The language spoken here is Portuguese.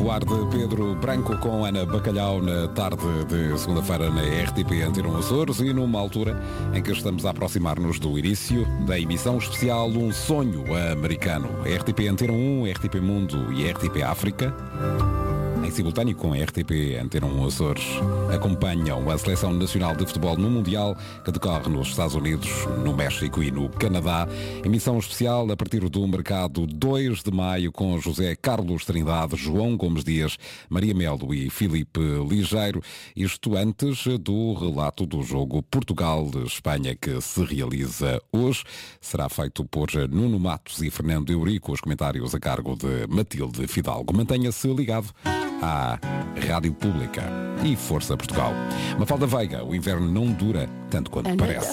Voar de Pedro Branco com Ana Bacalhau na tarde de segunda-feira na RTP Antena Açores e numa altura em que estamos a aproximar-nos do início da emissão especial Um Sonho Americano. RTP Antena 1, RTP Mundo e RTP África, em simultâneo com a RTP Antena 1 Açores, acompanham a Seleção Nacional de Futebol no Mundial, que decorre nos Estados Unidos, no México e no Canadá. Emissão especial a partir do mercado 2 de maio com José Carlos Trindade, João Gomes Dias, Maria Melo e Filipe Ligeiro. Isto antes do relato do jogo Portugal-Espanha, que se realiza hoje. Será feito por Nuno Matos e Fernando Eurico, os comentários a cargo de Matilde Fidalgo. Mantenha-se ligado à Rádio Pública e Força Portugal. Mafalda Veiga, o inverno não dura tanto quanto parece.